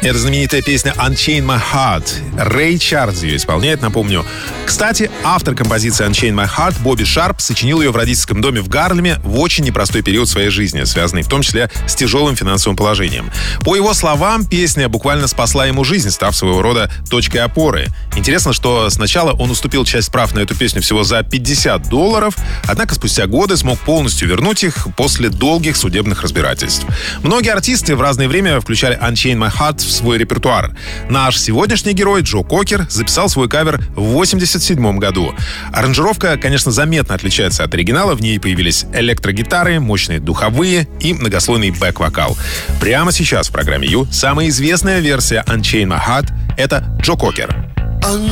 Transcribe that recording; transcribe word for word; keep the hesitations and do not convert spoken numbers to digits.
Это знаменитая песня «Unchain My Heart». Рэй Чарльз ее исполняет, напомню. Кстати, автор композиции «Unchain My Heart» Бобби Шарп сочинил ее в родительском доме в Гарлеме в очень непростой период своей жизни, связанный в том числе с тяжелым финансовым положением. По его словам, песня буквально спасла ему жизнь, став своего рода точкой опоры. Интересно, что сначала он уступил часть прав на эту песню всего за пятьдесят долларов, однако спустя годы смог полностью вернуть их после долгих судебных разбирательств. Многие артисты в разное время включали «Unchain My Heart» в свой репертуар. Наш сегодняшний герой Джо Кокер записал свой кавер в восемьдесят седьмом году. Аранжировка, конечно, заметно отличается от оригинала. В ней появились электрогитары, мощные духовые и многослойный бэк-вокал. Прямо сейчас в программе Ю самая известная версия «Unchain My Heart» — это Джо Кокер.